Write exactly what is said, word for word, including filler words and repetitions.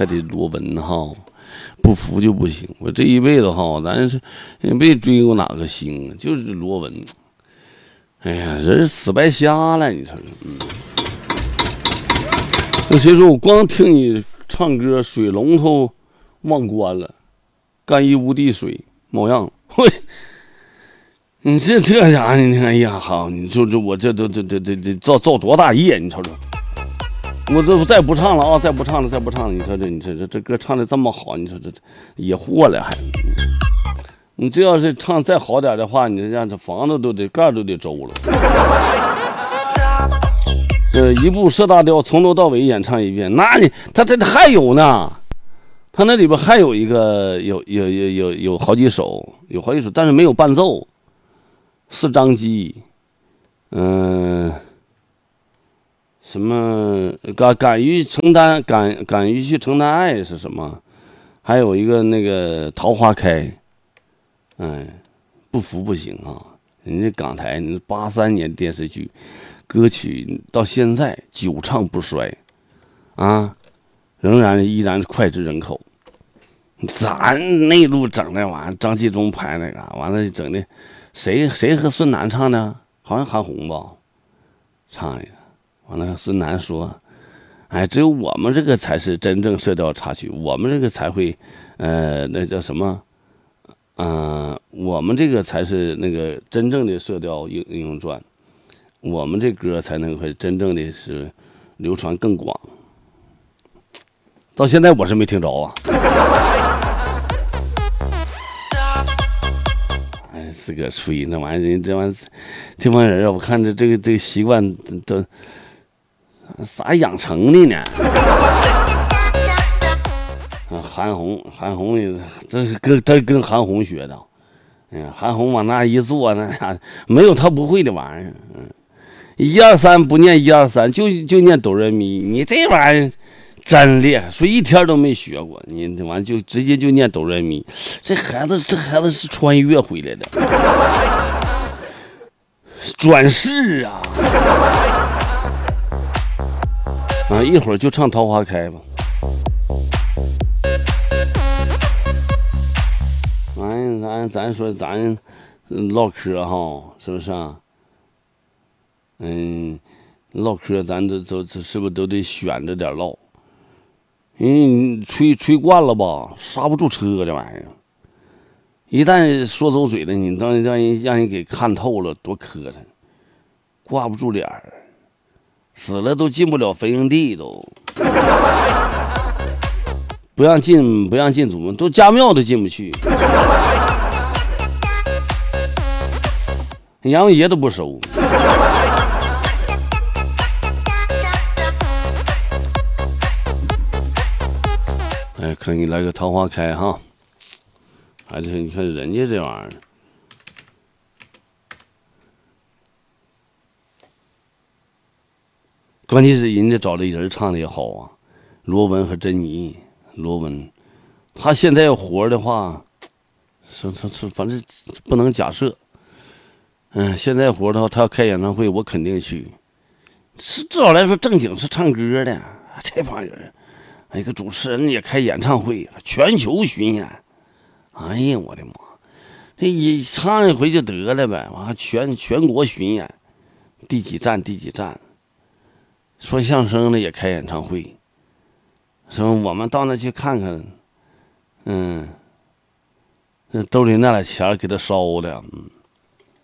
还得罗文哈，不服就不行。我这一辈子哈，咱是也没追过哪个星，就是罗文。哎呀，人死白瞎了，你说说，嗯。那谁说我光听你唱歌，水龙头忘关了，干一屋地水，某样，我。你这这家伙，你看，哎呀，好，你说这我这都这这这这造造多大业？你瞅瞅，我这再不唱了啊，再不唱了，再不唱了。你说这，你这这这歌唱的这么好，你说这也货了还？你这要是唱再好点的话，你这样这房子都得盖都得周了。呃，一部《射大雕》从头到尾演唱一遍，那你他这还有呢，他那里边还有一个有有有有有好几首，有好几首，但是没有伴奏。四张机，嗯、呃，什么敢敢于承担，敢敢于去承担爱是什么？还有一个那个桃花开，哎，不服不行啊！人家港台，你八三年电视剧，歌曲到现在久唱不衰，啊，仍然依然脍炙人口。咱内陆整那玩意儿，张纪中拍那个，完了整的。谁谁和孙楠唱的？好像韩红吧，唱一个。完了，孙楠说：“哎，只有我们这个才是真正射雕插曲，我们这个才会，呃，那叫什么？呃，我们这个才是那个真正的射雕英英雄传，我们这歌才能会真正的是流传更广。”到现在我是没听着啊。自个吹那玩意儿，人这玩意儿，这帮人啊，我看着这个这个习惯都啥养成的呢？啊，韩红，韩红也这是跟他跟韩红学的，哎呀，韩红往那一坐，那没有他不会的玩意儿。嗯，一二三不念一二三，就就念哆来咪，你这玩意儿。真厉害，说一天都没学过，你这完就直接就念哆来咪，这孩子这孩子是穿越回来的，转世啊！啊，一会儿就唱《桃花开》吧。完，咱咱说咱唠嗑哈，是不是啊？嗯，唠嗑咱这这这是不是都得选着点唠？因为你吹吹惯了吧，刹不住车这玩意儿。一旦说走嘴了，你让让人让人给看透了，多磕碜，挂不住脸儿，死了都进不了飞行地都。不让进，不让进祖门，都家庙都进不去，杨爷都不收。哎，可以来个桃花开哈，还是你看人家这玩意儿，关键是人家找的人唱的也好啊，罗文和珍妮，罗文，他现在要活的话，是是是，反正不能假设。嗯，现在活的话，他要开演唱会，我肯定去。是至少来说，正经是唱歌的，这帮人。一个主持人也开演唱会，全球巡演。哎呀，我的妈！这一唱一回就得了呗，完全全国巡演，第几站第几站。说相声的也开演唱会，说我们到那去看看，嗯，兜里那点钱给他烧的，嗯。